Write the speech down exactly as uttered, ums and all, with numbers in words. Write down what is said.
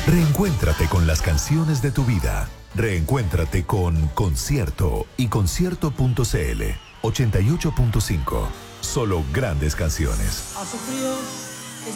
Reencuéntrate con las canciones de tu vida. Reencuéntrate con Concierto y concierto punto c l ochenta y ocho punto cinco. Solo grandes canciones. Ha sufrido